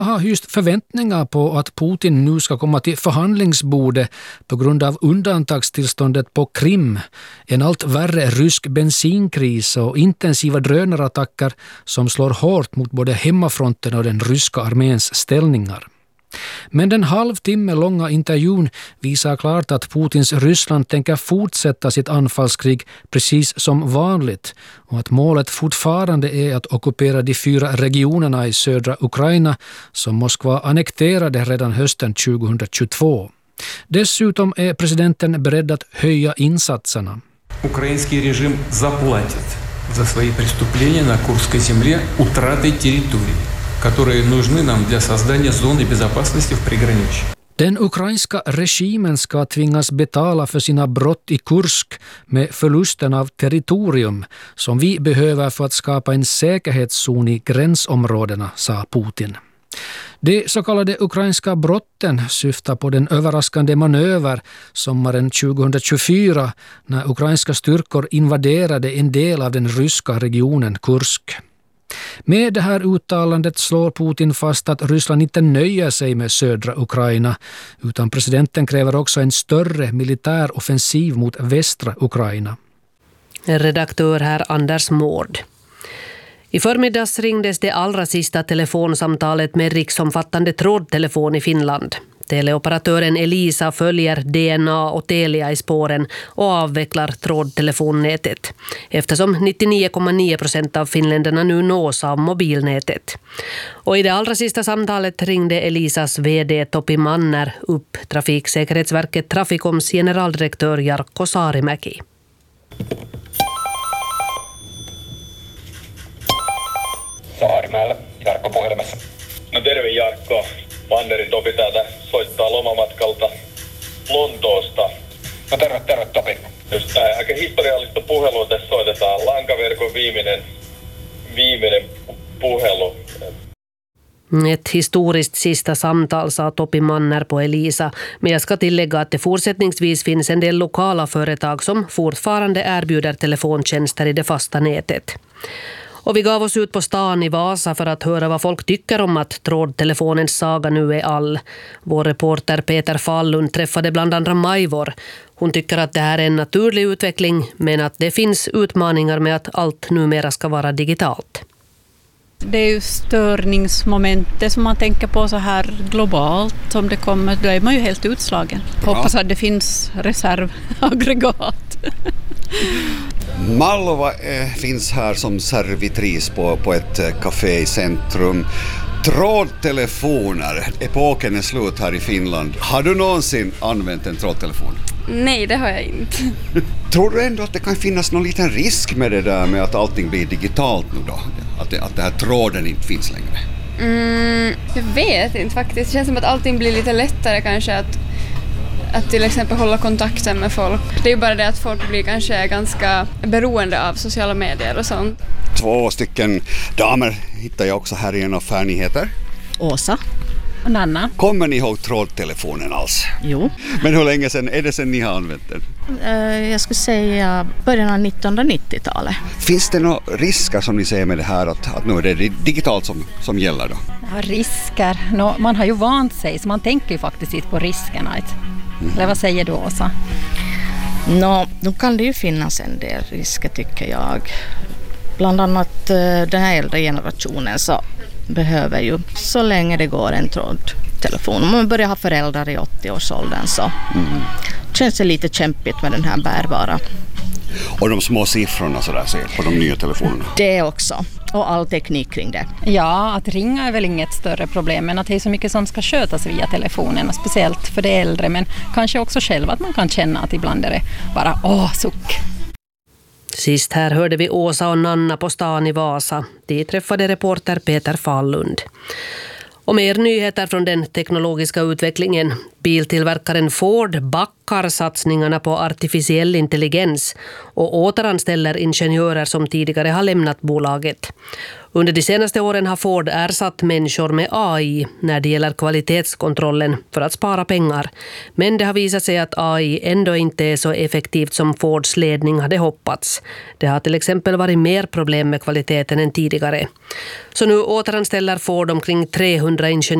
har hyst förväntningar på att Putin nu ska komma till förhandlingsbordet på grund av undantagstillståndet på Krim, en allt värre rysk bensinkris och intensiva drönarattacker som slår hårt mot både hemmafronten och den ryska arméns ställningar. Men den halvtimme långa intervjun visar klart att Putins Ryssland tänker fortsätta sitt anfallskrig precis som vanligt och att målet fortfarande är att ockupera de 4 regionerna i södra Ukraina som Moskva annekterade redan hösten 2022. Dessutom är presidenten beredd att höja insatserna. Украинский режим заплатит за свои преступления на Курской земле утратой территории, которые нужны нам для создания зоны безопасности в приграничье. Den ukrainska regimen ska tvingas betala för sina brott i Kursk med förlusten av territorium som vi behöver för att skapa en säkerhetszon i gränsområdena, sa Putin. De så kallade ukrainska brotten syftar på den överraskande manöver sommaren 2024 när ukrainska styrkor invaderade en del av den ryska regionen Kursk. Med det här uttalandet slår Putin fast att Ryssland inte nöjer sig med södra Ukraina utan presidenten kräver också en större militär offensiv mot västra Ukraina. Redaktör här Anders Mård. I förmiddags ringdes det allra sista telefonsamtalet med riksomfattande trådtelefon i Finland. Teleoperatören Elisa följer DNA och Telia i spåren och avvecklar trådtelefonnätet eftersom 99,9% av finländarna nu nås av mobilnätet. Och i det allra sista samtalet ringde Elisas vd Topi Manner upp Trafiksäkerhetsverket Traficoms generaldirektör Jarkko Saarimäki. Saarimäellä, Jarkko puhelimessa. No terve Jarkko. Mannerin Topi täältä soittaa lomamatkalta Lontoosta. No terve Topi. Just tää aika historiallista puhelua tässä soitetaan. Lankaverkon viimeinen puhelu. Ett historiskt sista samtal, sa Topi Manner på Elisa, men jag ska tillägga att det fortsättningsvis finns en del lokala företag som fortfarande erbjuder telefontjänster i det fasta nätet. Och vi gav oss ut på stan i Vasa för att höra vad folk tycker om att trådtelefonens saga nu är all. Vår reporter Peter Fallund träffade bland andra Majvor. Hon tycker att det här är en naturlig utveckling men att det finns utmaningar med att allt numera ska vara digitalt. Det är ju störningsmomentet som man tänker på så här globalt som det kommer. Då är man ju helt utslagen. Hoppas att det finns reservaggregat. Malva finns här som servitris på ett café i centrum. Trådtelefoner, epoken är slut här i Finland. Har du någonsin använt en trådtelefon? Nej, det har jag inte. Tror du ändå att det kan finnas någon liten risk med det där med att allting blir digitalt nu då? Att det här tråden inte finns längre? Jag vet inte faktiskt. Det känns som att allting blir lite lättare kanske att till exempel hålla kontakten med folk. Det är ju bara det att folk blir kanske ganska beroende av sociala medier och sånt. 2 stycken damer hittar jag också här i en affär. Ni heter? Åsa och Nanna. Kommer ni ihåg trådtelefonen alls? Jo. Men hur länge sedan är det sedan ni har använt den? Jag skulle säga början av 1990-talet. Finns det några risker som ni ser med det här att nu är det digitalt som gäller då? Ja, risker? Man har ju vant sig så man tänker ju faktiskt inte på riskerna. Eller vad säger du, Åsa? Då kan det ju finnas en del risker tycker jag. Bland annat den här äldre generationen så behöver ju så länge det går en trådtelefon. Om man börjar ha föräldrar i 80-årsåldern så känns det lite kämpigt med den här bärbara. Och de små siffrorna så där ser på de nya telefonerna. Det också. Och all teknik kring det. Ja, att ringa är väl inget större problem, men att det är så mycket som ska skötas via telefonen, och speciellt för de äldre, men kanske också själv att man kan känna att ibland är det bara suck. Sist här hörde vi Åsa och Nanna på stan i Vasa. De träffade reporter Peter Fallund. Och mer nyheter från den teknologiska utvecklingen. Biltillverkaren Ford backar satsningarna på artificiell intelligens och återanställer ingenjörer som tidigare har lämnat bolaget. Under de senaste åren har Ford ersatt människor med AI när det gäller kvalitetskontrollen för att spara pengar. Men det har visat sig att AI ändå inte är så effektivt som Fords ledning hade hoppats. Det har till exempel varit mer problem med kvaliteten än tidigare. Så nu återanställer Ford omkring 300 ingenjörer